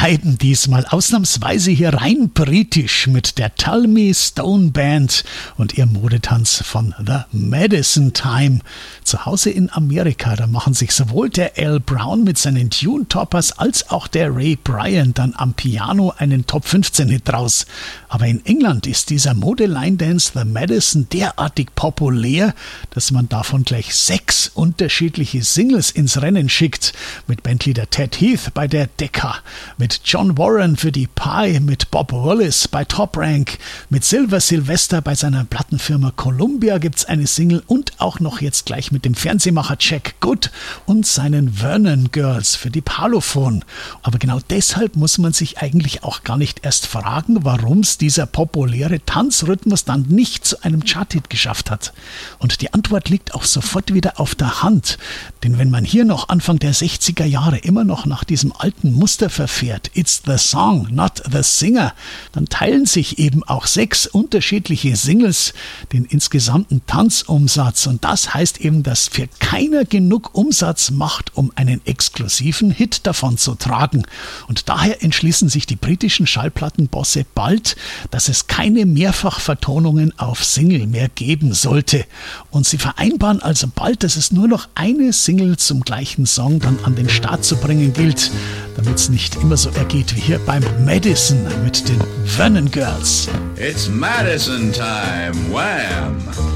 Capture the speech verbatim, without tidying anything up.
bleiben diesmal ausnahmsweise hier rein britisch mit der Tell Me Stone Band und ihrem Modetanz von The Medicine Time. Zu Hause in Amerika, da machen sich sowohl der Al Brown mit seinen Tune-Toppers als auch der Ray Bryant dann am Piano einen Top fünfzehn Hit draus. Aber in England ist dieser Mode-Line-Dance The Medicine derartig populär, dass man davon gleich sechs unterschiedliche Singles ins Rennen schickt. Mit Bandleader Ted Heath bei der Decca, mit John Warren für die Pie, mit Bob Willis bei Top Rank, mit Silver Sylvester bei seiner Plattenfirma Columbia gibt's eine Single und auch noch jetzt gleich mit dem Fernsehmacher Jack Good und seinen Vernon Girls für die Parlophone. Aber genau deshalb muss man sich eigentlich auch gar nicht erst fragen, warum's dieser populäre Tanzrhythmus dann nicht zu einem Charthit geschafft hat. Und die Antwort liegt auch sofort wieder auf der Hand. Denn wenn man hier noch Anfang der sechziger Jahre immer noch nach diesem alten Muster verfährt, it's the song, not the singer, dann teilen sich eben auch sechs unterschiedliche Singles den insgesamten Tanzumsatz. Und das heißt eben, dass für keiner genug Umsatz macht, um einen exklusiven Hit davon zu tragen. Und daher entschließen sich die britischen Schallplattenbosse bald, dass es keine Mehrfachvertonungen auf Single mehr geben sollte. Und sie vereinbaren also bald, dass es nur noch eine Single zum gleichen Song dann an den Start zu bringen gilt, damit es nicht immer so ergeht wie hier beim Medicine mit den Vernon Girls. It's Medicine time, wham!